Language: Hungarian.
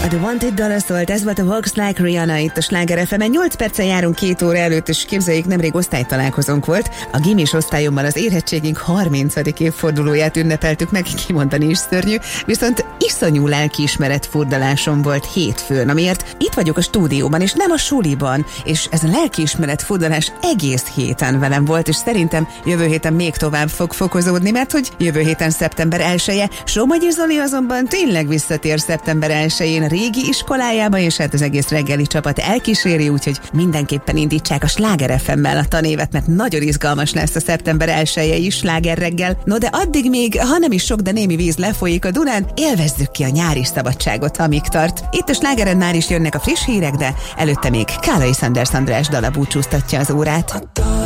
A The Wanted dala szólt, ez volt a Walks Like Rihanna itt a Sláger FM-en. 8 perccel járunk 2 óra előtt, és képzeljék, nemrég osztálytalálkozónk volt. A gimis osztályomban az érettségünk 30. évfordulóját ünnepeltük meg, kimondani is szörnyű, viszont iszonyú lelkiismeret furdalásom volt hétfőn, amiért itt vagyok a stúdióban, és nem a suliban, és ez a lelkiismeret furdalás egész héten velem volt, és szerintem jövő héten még tovább fog fokozódni, mert hogy jövő héten szeptember 1-e, Somogyi Zoli azonban tényleg visszatér szeptember 1-én a régi iskolájába, és hát az egész reggeli csapat elkíséri, úgyhogy mindenképpen indítsák a Sláger FM-mel a tanévet, mert nagyon izgalmas lesz a szeptember 1-e is Sláger reggel. No, de addig még, ha nem is sok, de némi víz lefolyik a Dunán, élvezzük ki a nyári szabadságot, amíg tart. Itt a Slágeren már is jönnek a friss hírek, de előtte még Kálai Sanders András dala búcsúztatja az órát.